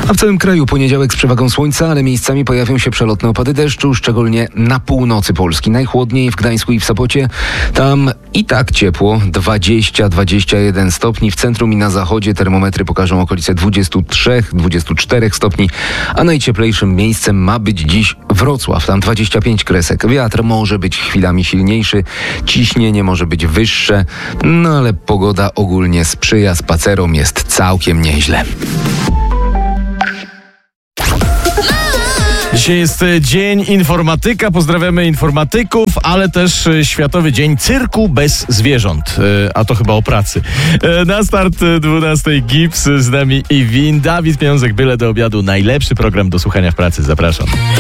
A w całym kraju poniedziałek z przewagą słońca, ale miejscami pojawią się przelotne opady deszczu, szczególnie na północy Polski. Najchłodniej w Gdańsku i w Sopocie. Tam i tak ciepło, 20-21 stopni. W centrum i na zachodzie termometry pokażą okolice 23-24 stopni, a najcieplejszym miejscem ma być dziś Wrocław. Tam 25 kresek. Wiatr może być chwilami silniejszy, ciśnienie może być wyższe, no ale pogoda ogólnie sprzyja spacerom, jest całkiem nieźle. Dzisiaj jest Dzień Informatyka, pozdrawiamy informatyków, ale też Światowy Dzień Cyrku bez zwierząt, a to chyba o pracy. Na start 12 Gips, z nami Iwin, Dawid Pieniążek, byle do obiadu, najlepszy program do słuchania w pracy, zapraszam.